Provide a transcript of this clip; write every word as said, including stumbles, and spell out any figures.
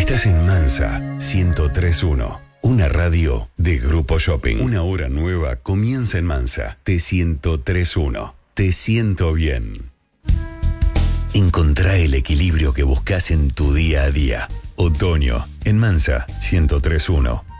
Estás en Mansa ciento tres punto uno, una radio de Grupo Shopping. Una hora nueva comienza en Mansa. T ciento tres punto uno. Te siento bien. Encontrá el equilibrio que buscas en tu día a día. Otoño en Mansa ciento tres punto uno.